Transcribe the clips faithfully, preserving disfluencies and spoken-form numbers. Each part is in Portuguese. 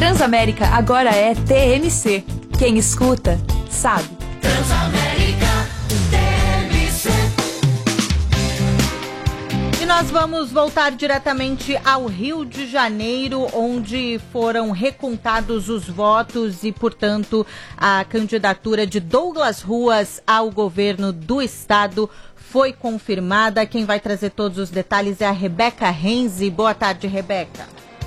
Transamérica agora é T M C. Quem escuta, sabe. Transamérica T M C. E nós vamos voltar diretamente ao Rio de Janeiro, onde foram recontados os votos e, portanto, a candidatura de Douglas Ruas ao governo do estado foi confirmada. Quem vai trazer todos os detalhes é a Rebeca Renzi. Boa tarde, Rebeca.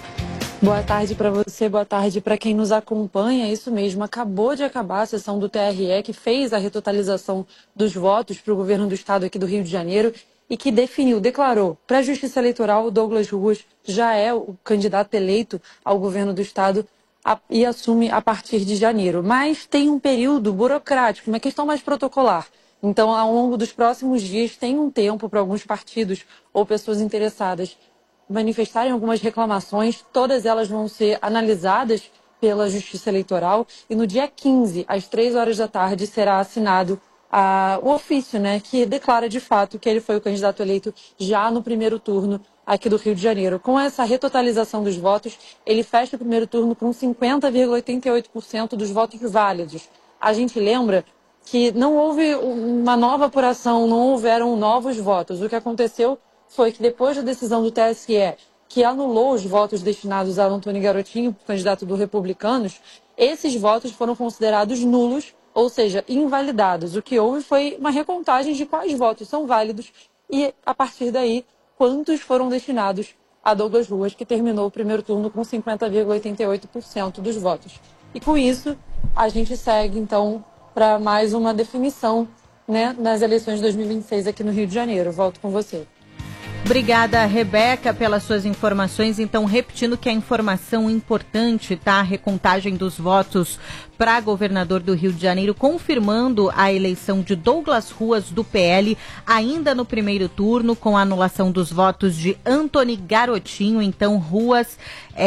Boa tarde para você, boa tarde para quem nos acompanha. Isso mesmo, acabou de acabar a sessão do T R E que fez a retotalização dos votos para o governo do estado aqui do Rio de Janeiro e que definiu, declarou para a Justiça Eleitoral, Douglas Ruas já é o candidato eleito ao governo do estado e assume a partir de janeiro. Mas tem um período burocrático, uma questão mais protocolar. Então, ao longo dos próximos dias, tem um tempo para alguns partidos ou pessoas interessadas manifestarem algumas reclamações. Todas elas vão ser analisadas pela Justiça Eleitoral e no dia quinze, às três horas da tarde, será assinado a, o ofício, né, que declara de fato que ele foi o candidato eleito já no primeiro turno aqui do Rio de Janeiro. Com essa retotalização dos votos, ele fecha o primeiro turno com cinquenta vírgula oitenta e oito por cento dos votos válidos. A gente lembra que não houve uma nova apuração, não houveram novos votos. O que aconteceu foi que depois da decisão do T S E, que anulou os votos destinados a Antônio Garotinho, candidato do Republicanos, esses votos foram considerados nulos, ou seja, invalidados. O que houve foi uma recontagem de quais votos são válidos e, a partir daí, quantos foram destinados a Douglas Ruas, que terminou o primeiro turno com cinquenta vírgula oitenta e oito por cento dos votos. E com isso, a gente segue, então, para mais uma definição, né, nas eleições de dois mil e vinte e seis aqui no Rio de Janeiro. Volto com você. Obrigada, Rebeca, pelas suas informações. Então, repetindo que a informação importante, tá? A recontagem dos votos para governador do Rio de Janeiro, confirmando a eleição de Douglas Ruas, do P L, ainda no primeiro turno, com a anulação dos votos de Antônio Garotinho. Então, Ruas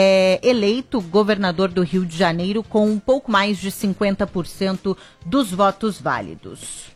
é eleito governador do Rio de Janeiro com um pouco mais de cinquenta por cento dos votos válidos.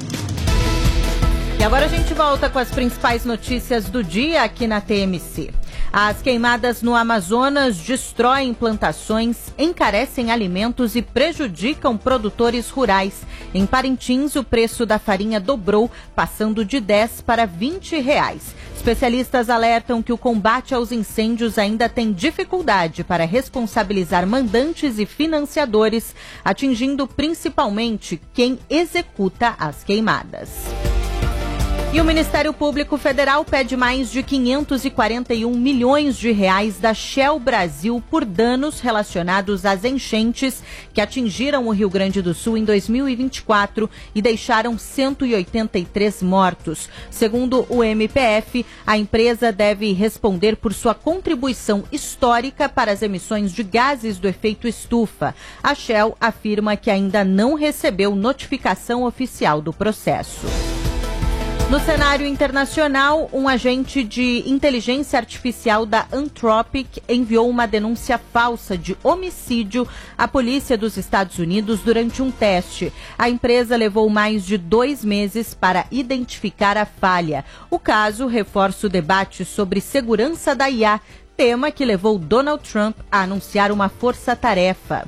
E agora a gente volta com as principais notícias do dia aqui na T M C. As queimadas no Amazonas destroem plantações, encarecem alimentos e prejudicam produtores rurais. Em Parintins, o preço da farinha dobrou, passando de dez para vinte reais. Especialistas alertam que o combate aos incêndios ainda tem dificuldade para responsabilizar mandantes e financiadores, atingindo principalmente quem executa as queimadas. E o Ministério Público Federal pede mais de quinhentos e quarenta e um milhões de reais da Shell Brasil por danos relacionados às enchentes que atingiram o Rio Grande do Sul em dois mil e vinte e quatro e deixaram cento e oitenta e três mortos. Segundo o M P F, a empresa deve responder por sua contribuição histórica para as emissões de gases do efeito estufa. A Shell afirma que ainda não recebeu notificação oficial do processo. No cenário internacional, um agente de inteligência artificial da Anthropic enviou uma denúncia falsa de homicídio à polícia dos Estados Unidos durante um teste. A empresa levou mais de dois meses para identificar a falha. O caso reforça o debate sobre segurança da I A, tema que levou Donald Trump a anunciar uma força-tarefa.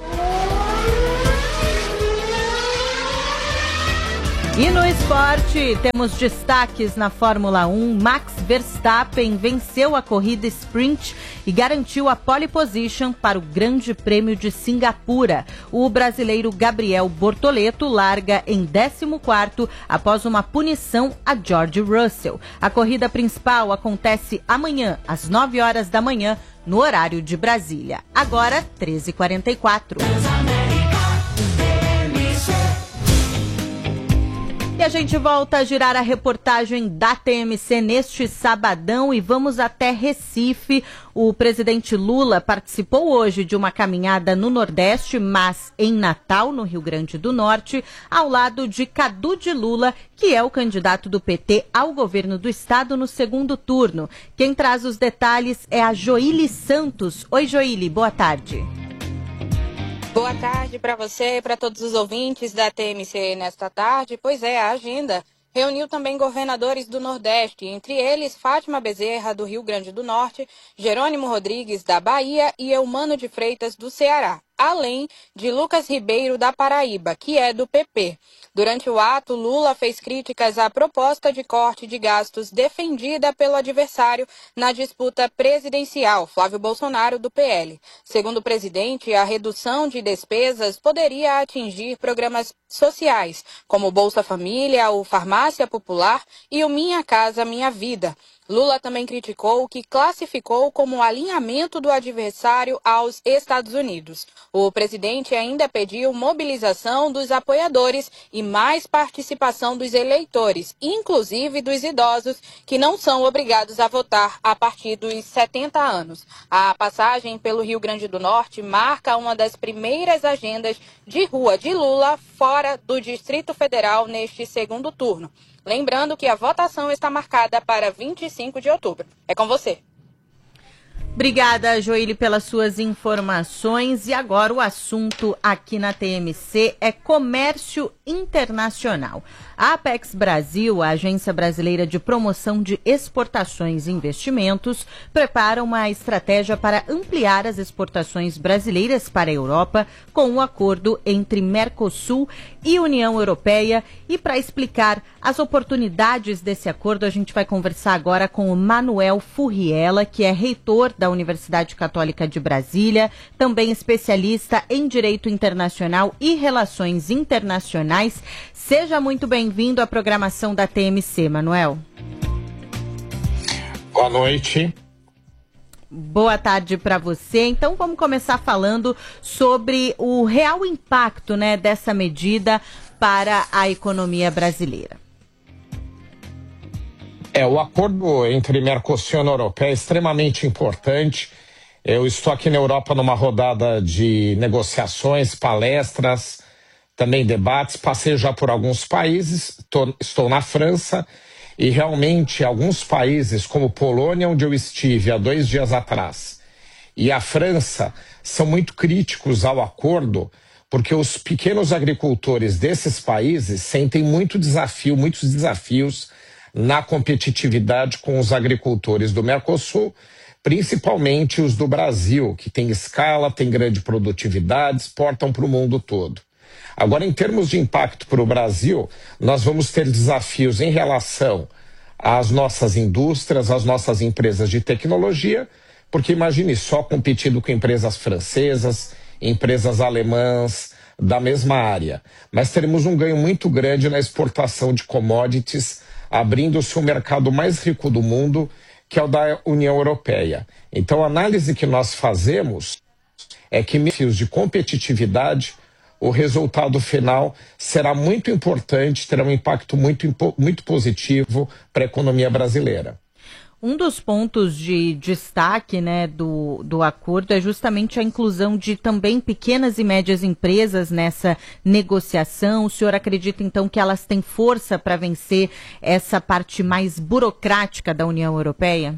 E no esporte, temos destaques na Fórmula um. Max Verstappen venceu a corrida sprint e garantiu a pole position para o Grande Prêmio de Singapura. O brasileiro Gabriel Bortoleto larga em décimo quarto após uma punição a George Russell. A corrida principal acontece amanhã, às nove horas da manhã, no horário de Brasília. Agora, treze e quarenta e quatro. E a gente volta a girar a reportagem da T M C neste sabadão e vamos até Recife. O presidente Lula participou hoje de uma caminhada no Nordeste, mas em Natal, no Rio Grande do Norte, ao lado de Cadu de Lula, que é o candidato do P T ao governo do estado no segundo turno. Quem traz os detalhes é a Joíli Santos. Oi, Joíli, boa tarde. Boa tarde para você e para todos os ouvintes da T M C nesta tarde. Pois é, a agenda reuniu também governadores do Nordeste, entre eles Fátima Bezerra, do Rio Grande do Norte, Jerônimo Rodrigues, da Bahia e Eumano de Freitas, do Ceará, além de Lucas Ribeiro, da Paraíba, que é do P P. Durante o ato, Lula fez críticas à proposta de corte de gastos defendida pelo adversário na disputa presidencial, Flávio Bolsonaro, do P L. Segundo o presidente, a redução de despesas poderia atingir programas sociais, como o Bolsa Família, o Farmácia Popular e o Minha Casa Minha Vida. Lula também criticou o que classificou como alinhamento do adversário aos Estados Unidos. O presidente ainda pediu mobilização dos apoiadores e mais participação dos eleitores, inclusive dos idosos, que não são obrigados a votar a partir dos setenta anos. A passagem pelo Rio Grande do Norte marca uma das primeiras agendas de rua de Lula fora do Distrito Federal neste segundo turno. Lembrando que a votação está marcada para vinte e cinco de outubro. É com você. Obrigada, Joíli, pelas suas informações. E agora o assunto aqui na T M C é comércio internacional. A Apex Brasil, a Agência Brasileira de Promoção de Exportações e Investimentos, prepara uma estratégia para ampliar as exportações brasileiras para a Europa com um acordo entre Mercosul e União Europeia. E para explicar as oportunidades desse acordo, a gente vai conversar agora com o Manuel Furriela, que é reitor da Universidade Católica de Brasília, também especialista em Direito Internacional e Relações Internacionais. Seja muito bem-vindo à programação da T M C, Manuel. Boa noite. Boa tarde para você. Então vamos começar falando sobre o real impacto, né, dessa medida para a economia brasileira. É, o acordo entre Mercosul e União Europeia é extremamente importante. Eu estou aqui na Europa numa rodada de negociações, palestras, também debates. Passei já por alguns países, tô, estou na França e realmente alguns países, como Polônia, onde eu estive há dois dias atrás, e a França, são muito críticos ao acordo, porque os pequenos agricultores desses países sentem muito desafio, muitos desafios na competitividade com os agricultores do Mercosul, principalmente os do Brasil, que tem escala, tem grande produtividade, exportam para o mundo todo. Agora, em termos de impacto para o Brasil, nós vamos ter desafios em relação às nossas indústrias, às nossas empresas de tecnologia, porque imagine só competindo com empresas francesas, empresas alemãs da mesma área. Mas teremos um ganho muito grande na exportação de commodities, abrindo-se o mercado mais rico do mundo, que é o da União Europeia. Então, a análise que nós fazemos é que, em desafios de competitividade, o resultado final será muito importante, terá um impacto muito, muito positivo para a economia brasileira. Um dos pontos de destaque, né, do, do acordo é justamente a inclusão de também pequenas e médias empresas nessa negociação. O senhor acredita, então, que elas têm força para vencer essa parte mais burocrática da União Europeia?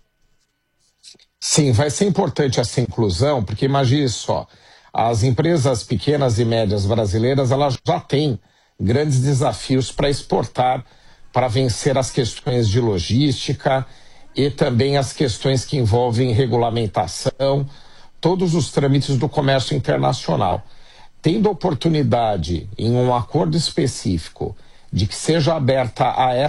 Sim, vai ser importante essa inclusão, porque imagine só, as empresas pequenas e médias brasileiras, elas já têm grandes desafios para exportar, para vencer as questões de logística e também as questões que envolvem regulamentação, todos os trâmites do comércio internacional. Tendo oportunidade em um acordo específico de que seja aberta a